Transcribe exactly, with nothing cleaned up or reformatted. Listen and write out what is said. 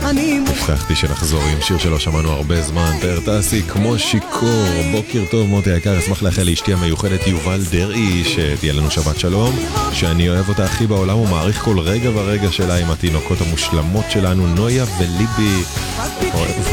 הבטחתי שנחזור עם שיר שלא שמענו הרבה זמן, תרתסי כמו שיקור. בוקר טוב מוטי היקר, אשמח לאחל לאשתי המיוחדת יובל דרעי שתהיה לנו שבת שלום, שאני אוהב אותה הכי בעולם ומעריך כל רגע ורגע שלה עם התינוקות המושלמות שלנו נויה וליבי.